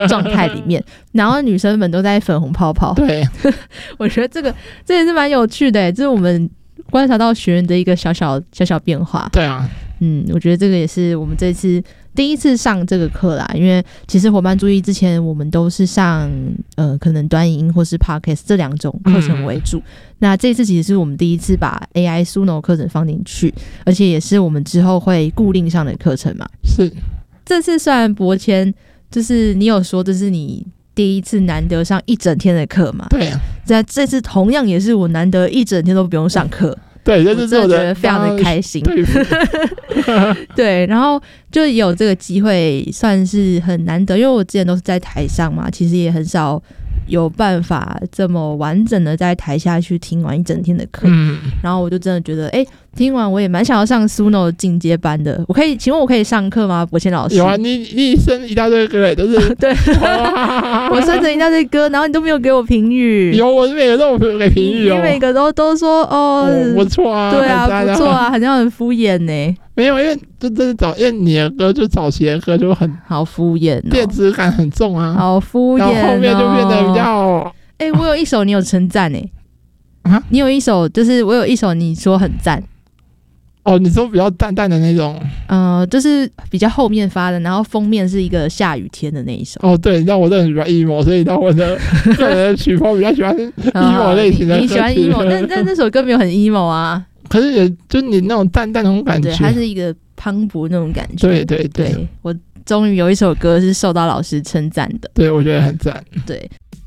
状态里面，然后女生们都在粉红泡泡。 对， 我觉得这也是蛮有趣的，这是我们观察到学员的一个小小变化。 对啊， 我觉得这个也是我们这次第一次上这个课啦，因为其实伙伴注意之前我们都是上可能短影音或是 Podcast 这2种课程为主，那这次其实是我们第一次把 AI Suno 课程放进去，而且也是我们之后会固定上的课程嘛。 是， 这次虽然博谦就是你有说这是你第一次难得上一整天的课嘛， 对啊， 这次同样也是我难得一整天都不用上课。 对，这是我觉得非常的开心。对，然后就有这个机会，算是很难得，因为我之前都是在台上嘛，其实也很少有办法这么完整的在台下去听完一整天的课。然后我就真的觉得，听完我也蛮想要上 Suno 进阶班的。请问我可以上课吗，博谦老师？ 有啊，你生一大堆歌都是对，我生成一大堆歌，然后你都没有给我评语。 有，我每个都有给评语哦。 你每个都说不错啊， 对啊，不错啊，好像很敷衍呢。 没有，因为就真的因为你的歌就早期的歌就很好敷衍电子感很重啊， 好敷衍然后后面就变得比较我有一首你有称赞你有一首就是我有一首你说很赞。 你说比较淡淡的那种， 就是比较后面发的，然后封面是一个下雨天的那一首。 对，你知道我真的很喜欢 emo， 所以到我的个人的曲风比较喜欢 emo 类型的歌曲。 你喜欢 emo， 但那首歌没有很 emo 啊。 可是也就你那种淡淡那种感觉， 对，它是一个磅礴那种感觉。 对， 我终于有一首歌是受到老师称赞的。 对，我觉得很赞。 对，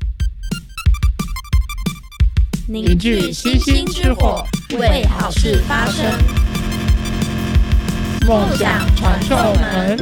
凝聚星星之火，为好事发声。梦想传授门。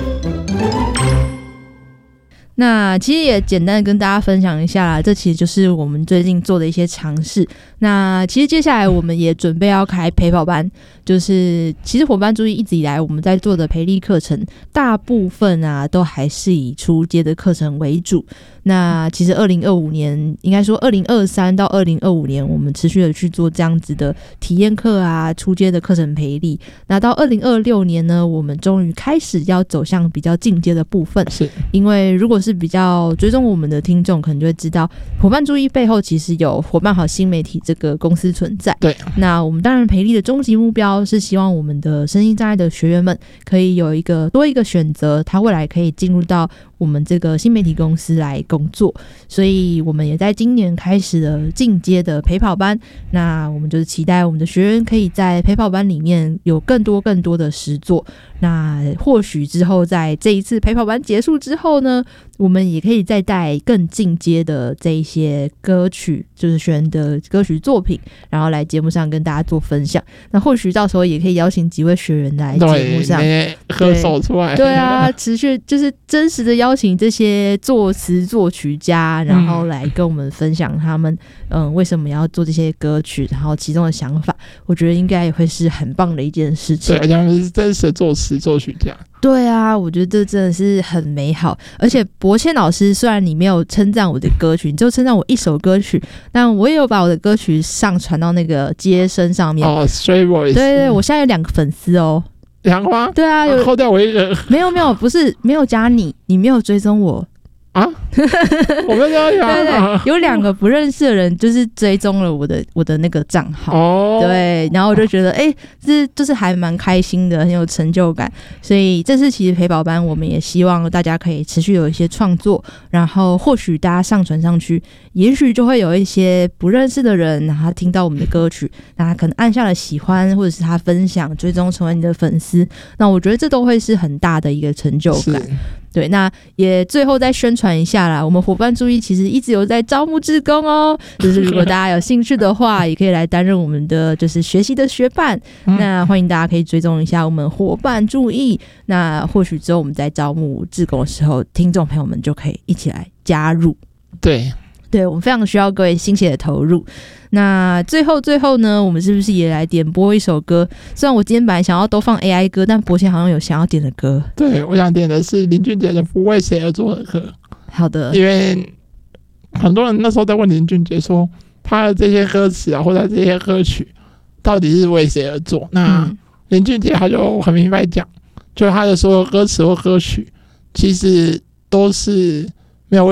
那其实也简单的跟大家分享一下啦，这其实就是我们最近做的一些尝试。那其实接下来我们也准备要开陪跑班，就是其实伙伴注意一直以来我们在做的培力课程，大部分都还是以初阶的课程为主。那其实2025年应该说2023到2025年我们持续的去做这样子的体验课初阶的课程培力。那到2026年呢，我们终于开始要走向比较进阶的部分。 是， 因为如果是比较追踪我们的听众可能就会知道，伙伴注意背后其实有伙伴好新媒体这个公司存在。 对， 那我们当然培力的终极目标是希望我们的身心障碍的学员们可以有多一个选择，他未来可以进入到我们这个新媒体公司来工作。所以我们也在今年开始了进阶的陪跑班，那我们就是期待我们的学员可以在陪跑班里面有更多的实作。那或许之后在这一次陪跑班结束之后呢，我们也可以再带更进阶的这一些歌曲，就是学员的歌曲作品，然后来节目上跟大家做分享。那或许到时候也可以邀请几位学员来节目上歌手出来。 对啊，持续就是真实的邀请这些作词作曲家，然后来跟我们分享他们为什么要做这些歌曲，然后其中的想法。我觉得应该也会是很棒的一件事情。 对，他们是真实的作词作曲家。 对啊，我觉得这真的是很美好。而且博谦老师，虽然你没有称赞我的歌曲，你就称赞我一首歌曲，但我也有把我的歌曲上传到那个街声上面。 Stray Voice。 对，我现在有2个粉丝哦。 2个吗？ 对啊， 扣掉我一个。 没有，不是没有加你，你没有追踪我。 我们要对，有2个不认识的人就是追踪了我的那个账号。对，然后我就觉得这就是还蛮开心的，很有成就感。所以这次其实陪跑班我们也希望大家可以持续有一些创作，然后或许大家上传上去，也许就会有一些不认识的人，然后他听到我们的歌曲，那他可能按下了喜欢，或者是他分享追踪成为你的粉丝，那我觉得这都会是很大的一个成就感。对，那也最后再宣传一下啦，我们伙伴注意其实一直有在招募志工哦，就是如果大家有兴趣的话也可以来担任我们的就是学习的学伴。那欢迎大家可以追踪一下我们伙伴注意，那或许之后我们在招募志工的时候，听众朋友们就可以一起来加入。对，我们非常需要各位心血的投入。那最后呢，我们是不是也来点播一首歌？虽然我今天本来想要都放 AI 歌，但博谦好像有想要点的歌。 对，我想点的是林俊杰的《不为谁而作的歌》。 好的， 因为很多人那时候在问林俊杰说，他的这些歌词或者这些歌曲到底是为谁而作？那林俊杰他就很明白讲，就是他的所有歌词或歌曲其实都是